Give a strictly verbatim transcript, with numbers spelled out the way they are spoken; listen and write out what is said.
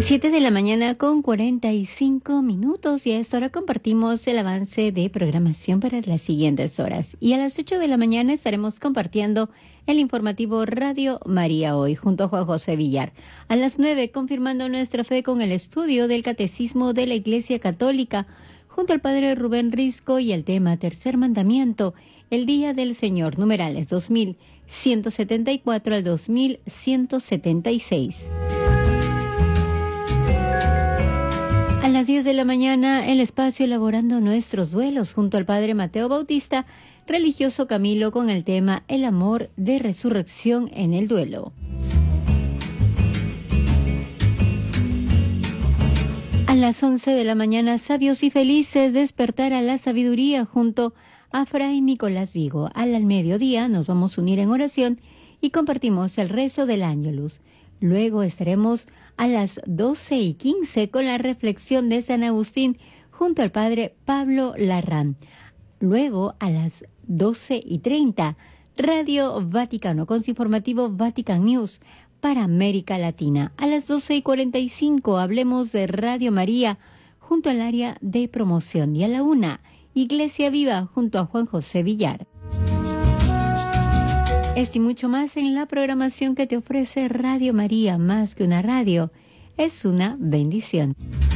Siete de la mañana con cuarenta y cinco minutos y a esta hora compartimos el avance de programación para las siguientes horas. Y a las ocho de la mañana estaremos compartiendo el informativo Radio María Hoy junto a Juan José Villar. A las nueve confirmando nuestra fe con el estudio del Catecismo de la Iglesia Católica junto al Padre Rubén Risco y el tema Tercer Mandamiento, el Día del Señor, numerales dos mil ciento setenta y cuatro al dos mil ciento setenta y seis. A las diez de la mañana, el espacio elaborando nuestros duelos junto al Padre Mateo Bautista, religioso Camilo, con el tema El amor de resurrección en el duelo. A las once de la mañana, sabios y felices, despertar a la sabiduría junto a Fray Nicolás Vigo. Al mediodía nos vamos a unir en oración y compartimos el rezo del Ángelus. Luego estaremos a las doce y quince con la reflexión de San Agustín junto al Padre Pablo Larrán. Luego a las doce y treinta, Radio Vaticano con su informativo Vatican News para América Latina. A las doce y cuarenta y cinco hablemos de Radio María junto al área de promoción. Y a la una, Iglesia Viva junto a Juan José Villar. Esto y mucho más en la programación que te ofrece Radio María, más que una radio, es una bendición.